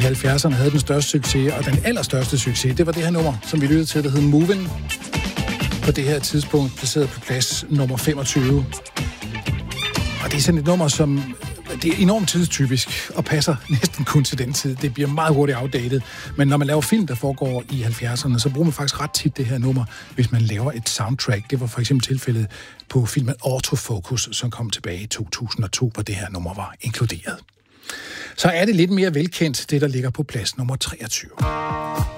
70'erne havde den største succes, og den allerstørste succes, det var det her nummer, som vi lyttede til, der hed Movin'. På det her tidspunkt placeret på plads nummer 25. Og det er sådan et nummer, som det er enormt tidstypisk og passer næsten kun til den tid. Det bliver meget hurtigt outdated. Men når man laver film, der foregår i 70'erne, så bruger man faktisk ret tit det her nummer, hvis man laver et soundtrack. Det var for eksempel tilfældet på filmen Autofocus, som kom tilbage i 2002, hvor det her nummer var inkluderet. Så er det lidt mere velkendt, det der ligger på plads nummer 23.